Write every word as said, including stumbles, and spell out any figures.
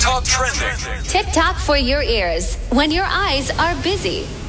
TikTok trending. TikTok for your ears when your eyes are busy.